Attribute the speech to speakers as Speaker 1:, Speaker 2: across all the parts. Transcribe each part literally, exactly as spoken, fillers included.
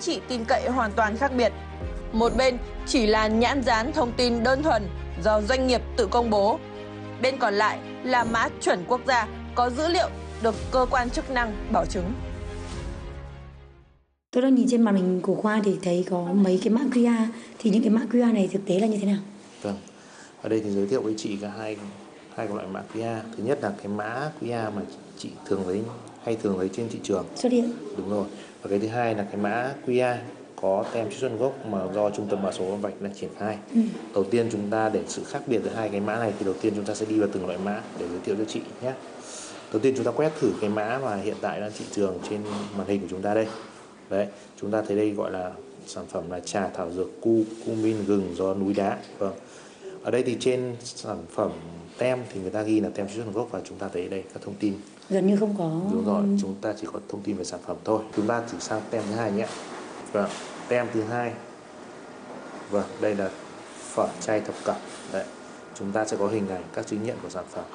Speaker 1: trị tin cậy hoàn toàn khác biệt. Một bên chỉ là nhãn dán thông tin đơn thuần do doanh nghiệp tự công bố. Bên còn lại là mã chuẩn quốc gia có dữ liệu được cơ quan chức năng bảo chứng.
Speaker 2: Tôi đang nhìn trên màn hình của Khoa thì thấy có mấy cái mã quy rờ, thì những cái mã quy rờ này thực tế là như thế nào?
Speaker 3: Vâng, ở đây thì giới thiệu với chị cả hai hai loại mã quy rờ. Thứ nhất là cái mã quy rờ mà chị thường lấy hay thường lấy trên thị trường.
Speaker 2: Xuất hiện.
Speaker 3: Đúng rồi. Và cái thứ hai là cái mã quy rờ có tem truy xuất nguồn gốc mà do Trung tâm Mã số Vân Vạch đã triển khai. Ừ. Đầu tiên chúng ta để sự khác biệt giữa hai cái mã này thì đầu tiên chúng ta sẽ đi vào từng loại mã để giới thiệu cho chị nhé. Đầu tiên chúng ta quét thử cái mã mà hiện tại đang thị trường trên màn hình của chúng ta đây. Đấy, chúng ta thấy đây gọi là sản phẩm là trà thảo dược cu cumin gừng do núi đá. Vâng. Ở đây thì trên sản phẩm tem thì người ta ghi là tem truy xuất nguồn gốc và chúng ta thấy đây các thông tin
Speaker 2: gần như không có.
Speaker 3: Đúng rồi, chúng ta chỉ có thông tin về sản phẩm thôi. Chúng ta chỉ sang tem thứ hai nhé. Vâng, tem thứ hai. Vâng, đây là phở chay thập cẩm. Đấy, chúng ta sẽ có hình ảnh các chứng nhận của sản phẩm.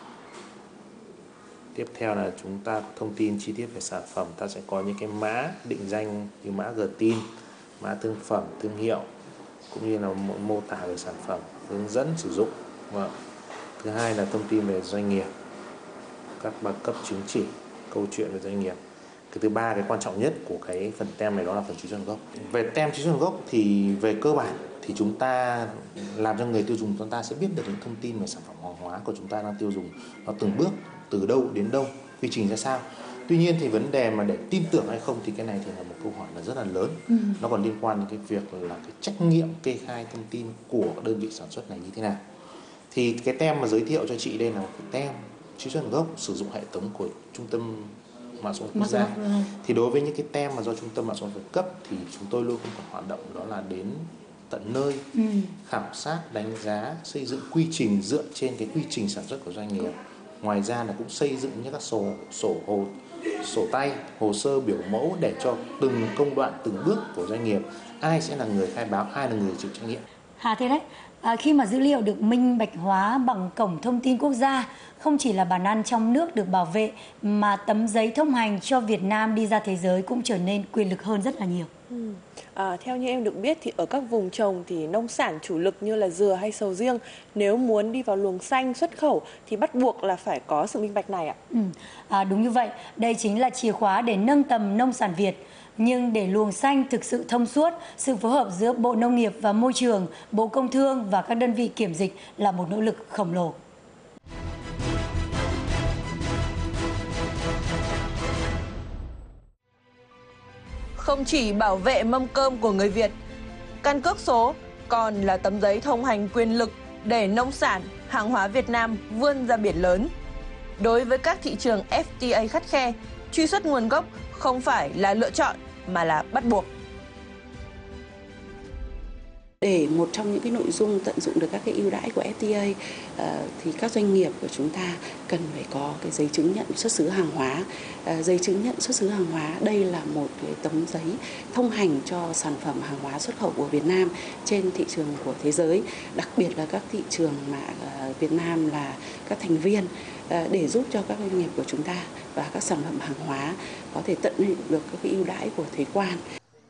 Speaker 3: Tiếp theo là chúng ta thông tin chi tiết về sản phẩm, ta sẽ có những cái mã định danh như mã giê tê i en, mã thương phẩm, thương hiệu, cũng như là mô tả về sản phẩm, hướng dẫn sử dụng. Vâng. Thứ hai là thông tin về doanh nghiệp, các bằng cấp chứng chỉ, câu chuyện về doanh nghiệp. Cái thứ ba, cái quan trọng nhất của cái phần tem này đó là phần truy xuất nguồn gốc. Về tem truy xuất nguồn gốc thì về cơ bản thì chúng ta làm cho người tiêu dùng chúng ta sẽ biết được những thông tin về sản phẩm hàng hóa của chúng ta đang tiêu dùng nó từng bước từ đâu đến đâu, quy trình ra sao. Tuy nhiên thì vấn đề mà để tin tưởng hay không thì cái này thì là một câu hỏi là rất là lớn. Ừ. Nó còn liên quan đến cái việc là cái trách nhiệm kê khai thông tin của đơn vị sản xuất này như thế nào. Thì cái tem mà giới thiệu cho chị đây là một cái tem truy xuất nguồn gốc sử dụng hệ thống của Trung tâm Mã số Quốc gia. Thì đối với những cái tem mà do Trung tâm Mã số cấp thì chúng tôi luôn không còn hoạt động đó là đến tận nơi, ừ. khảo sát, đánh giá, xây dựng quy trình dựa trên cái quy trình sản xuất của doanh nghiệp. Ngoài ra là cũng xây dựng những các sổ sổ hồ sổ tay, hồ sơ biểu mẫu để cho từng công đoạn, từng bước của doanh nghiệp ai sẽ là người khai báo, ai là người chịu trách nhiệm.
Speaker 2: À thế đấy, à, khi mà dữ liệu được minh bạch hóa bằng cổng thông tin quốc gia, không chỉ là bàn ăn trong nước được bảo vệ mà tấm giấy thông hành cho Việt Nam đi ra thế giới cũng trở nên quyền lực hơn rất là nhiều.
Speaker 1: Ừ. À, theo như em được biết thì ở các vùng trồng thì nông sản chủ lực như là dừa hay sầu riêng nếu muốn đi vào luồng xanh xuất khẩu thì bắt buộc là phải có sự minh bạch này ạ.
Speaker 2: Ừ. À, đúng như vậy, đây chính là chìa khóa để nâng tầm nông sản Việt. Nhưng để luồng xanh thực sự thông suốt, sự phối hợp giữa Bộ Nông nghiệp và Môi trường, Bộ Công Thương và các đơn vị kiểm dịch là một nỗ lực khổng lồ.
Speaker 1: Không chỉ bảo vệ mâm cơm của người Việt, căn cước số còn là tấm giấy thông hành quyền lực để nông sản, hàng hóa Việt Nam vươn ra biển lớn. Đối với các thị trường ép tê a khắt khe, truy xuất nguồn gốc không phải là lựa chọn mà là bắt buộc.
Speaker 4: Để một trong những cái nội dung tận dụng được các cái ưu đãi của ép tê a uh, thì các doanh nghiệp của chúng ta cần phải có cái giấy chứng nhận xuất xứ hàng hóa. Uh, giấy chứng nhận xuất xứ hàng hóa đây là một cái tấm giấy thông hành cho sản phẩm hàng hóa xuất khẩu của Việt Nam trên thị trường của thế giới, đặc biệt là các thị trường mà uh, Việt Nam là các thành viên, uh, để giúp cho các doanh nghiệp của chúng ta và các sản phẩm hàng hóa có thể tận dụng được các cái ưu đãi của thuế quan.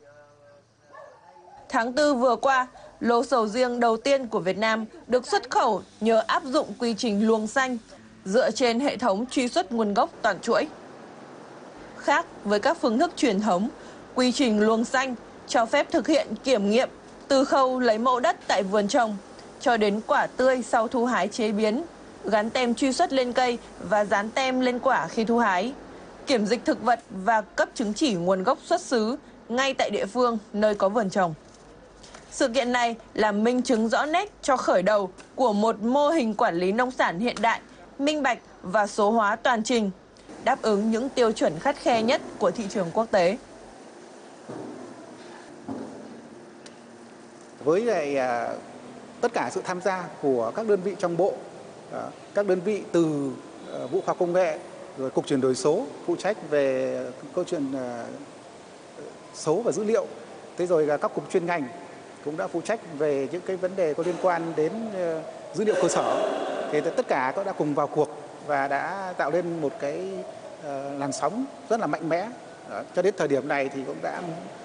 Speaker 1: Tháng tư vừa qua, lô sầu riêng đầu tiên của Việt Nam được xuất khẩu nhờ áp dụng quy trình luồng xanh dựa trên hệ thống truy xuất nguồn gốc toàn chuỗi. Khác với các phương thức truyền thống, quy trình luồng xanh cho phép thực hiện kiểm nghiệm từ khâu lấy mẫu đất tại vườn trồng cho đến quả tươi sau thu hái chế biến, gắn tem truy xuất lên cây và dán tem lên quả khi thu hái, kiểm dịch thực vật và cấp chứng chỉ nguồn gốc xuất xứ ngay tại địa phương nơi có vườn trồng. Sự kiện này là minh chứng rõ nét cho khởi đầu của một mô hình quản lý nông sản hiện đại, minh bạch và số hóa toàn trình, đáp ứng những tiêu chuẩn khắt khe nhất của thị trường quốc tế.
Speaker 5: Với lại à, tất cả sự tham gia của các đơn vị trong bộ, à, các đơn vị từ à, Vụ Khoa học Công nghệ, rồi Cục chuyển đổi số phụ trách về câu chuyện à, số và dữ liệu, thế rồi là các cục chuyên ngành cũng đã phụ trách về những cái vấn đề có liên quan đến uh, dữ liệu cơ sở. Thì tất cả cũng đã cùng vào cuộc và đã tạo nên một cái uh, làn sóng rất là mạnh mẽ. Đó. Cho đến thời điểm này thì cũng đã